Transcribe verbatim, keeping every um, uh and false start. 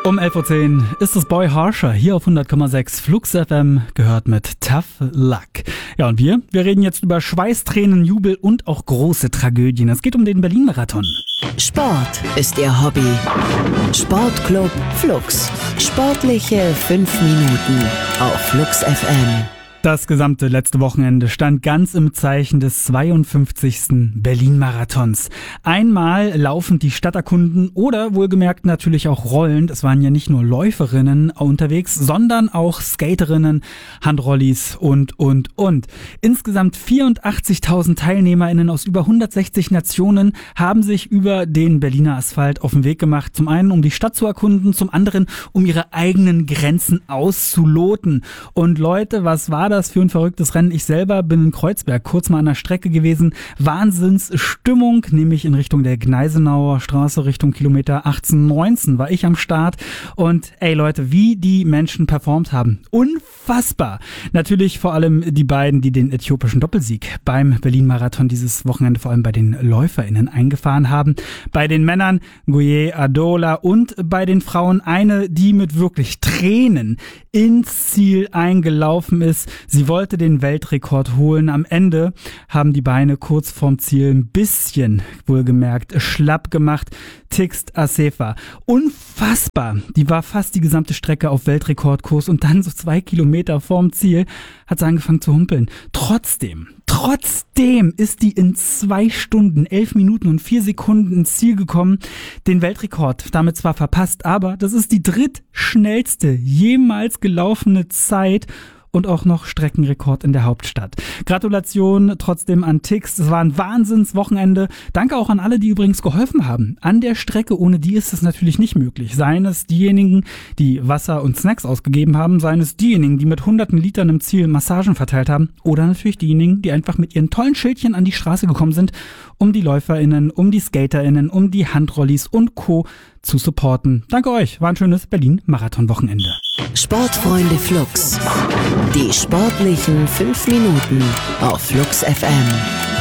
Um elf Uhr zehn ist es Boy Harsher hier auf hundert Komma sechs Flux F M, gehört mit Tough Luck. Ja, und wir, wir reden jetzt über Schweiß, Tränen, Jubel und auch große Tragödien. Es geht um den Berlin-Marathon. Sport ist ihr Hobby. Sportclub Flux. Sportliche fünf Minuten auf Flux F M. Das gesamte letzte Wochenende stand ganz im Zeichen des zweiundfünfzigsten Berlin-Marathons. Einmal laufend die Stadt erkunden oder wohlgemerkt natürlich auch rollend. Es waren ja nicht nur Läuferinnen unterwegs, sondern auch Skaterinnen, Handrollis und, und, und. Insgesamt vierundachtzigtausend TeilnehmerInnen aus über hundertsechzig Nationen haben sich über den Berliner Asphalt auf den Weg gemacht. Zum einen, um die Stadt zu erkunden, zum anderen, um ihre eigenen Grenzen auszuloten. Und Leute, was war das? Das für ein verrücktes Rennen. Ich selber bin in Kreuzberg kurz mal an der Strecke gewesen. Wahnsinnsstimmung, nämlich in Richtung der Gneisenauer Straße, Richtung Kilometer achtzehn, neunzehn war ich am Start. Und ey Leute, wie die Menschen performt haben. Unfassbar. Natürlich vor allem die beiden, die den äthiopischen Doppelsieg beim Berlin-Marathon dieses Wochenende vor allem bei den LäuferInnen eingefahren haben. Bei den Männern Guye Adola und bei den Frauen eine, die mit wirklich Tränen ins Ziel eingelaufen ist. Sie wollte den Weltrekord holen. Am Ende haben die Beine kurz vorm Ziel ein bisschen, wohlgemerkt, schlapp gemacht. Tigst Assefa. Unfassbar. Die war fast die gesamte Strecke auf Weltrekordkurs und dann so zwei Kilometer vorm Ziel hat sie angefangen zu humpeln. Trotzdem, trotzdem ist die in zwei Stunden, elf Minuten und vier Sekunden ins Ziel gekommen. Den Weltrekord damit zwar verpasst, aber das ist die drittschnellste jemals gelaufene Zeit. Und auch noch Streckenrekord in der Hauptstadt. Gratulation trotzdem an Tix. Es war ein Wahnsinnswochenende. Danke auch an alle, die übrigens geholfen haben. An der Strecke, ohne die ist es natürlich nicht möglich. Seien es diejenigen, die Wasser und Snacks ausgegeben haben, seien es diejenigen, die mit hunderten Litern im Ziel Massagen verteilt haben oder natürlich diejenigen, die einfach mit ihren tollen Schildchen an die Straße gekommen sind, um die LäuferInnen, um die SkaterInnen, um die Handrollis und Co. zu supporten. Danke euch. War ein schönes Berlin-Marathon-Wochenende. Sportfreunde Flux. Die sportlichen fünf Minuten auf Flux F M.